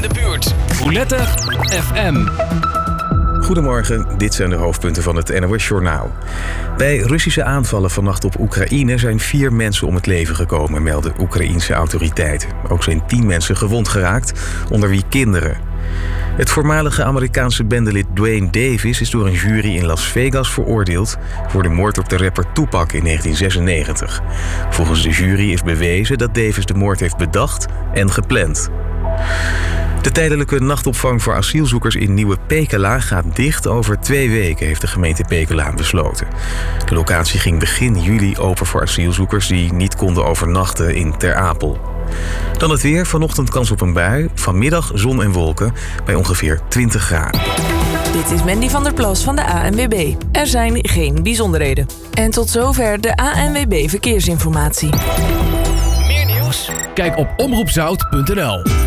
de buurt. Roulette FM. Goedemorgen, dit zijn de hoofdpunten van het NOS-journaal. Bij Russische aanvallen vannacht op Oekraïne zijn 4 mensen om het leven gekomen, melden Oekraïense autoriteiten. Ook zijn 10 mensen gewond geraakt, onder wie kinderen. Het voormalige Amerikaanse bendelid Duane Davis is door een jury in Las Vegas veroordeeld voor de moord op de rapper Tupac in 1996. Volgens de jury is bewezen dat Davis de moord heeft bedacht en gepland. De tijdelijke nachtopvang voor asielzoekers in Nieuwe Pekela gaat dicht over 2 weken, heeft de gemeente Pekela besloten. De locatie ging begin juli open voor asielzoekers die niet konden overnachten in Ter Apel. Dan het weer, vanochtend kans op een bui, vanmiddag zon en wolken bij ongeveer 20 graden. Dit is Mandy van der Plas van de ANWB. Er zijn geen bijzonderheden. En tot zover de ANWB Verkeersinformatie. Meer nieuws? Kijk op omroepzout.nl.